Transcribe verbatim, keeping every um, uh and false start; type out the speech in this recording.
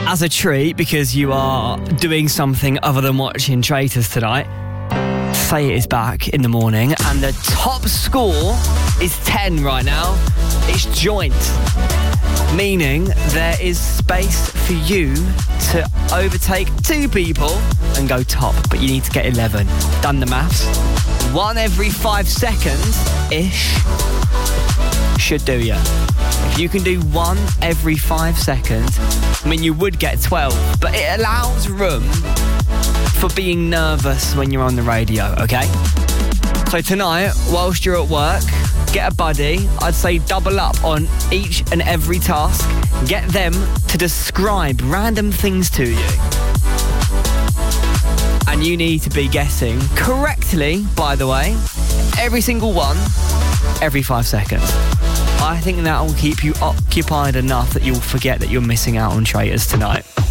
as a treat, because you are doing something other than watching Traitors tonight, Say It is back in the morning, and the top score is ten right now. It's joint, meaning there is space for you to overtake two people and go top, but you need to get eleven. Done the maths. One every five seconds-ish should do you. If you can do one every five seconds, I mean, you would get twelve, but it allows room for being nervous when you're on the radio, okay? So tonight, whilst you're at work, get a buddy. I'd say double up on each and every task. Get them to describe random things to you. And you need to be guessing correctly, by the way, every single one, every five seconds. I think that will keep you occupied enough that you'll forget that you're missing out on Traitors tonight.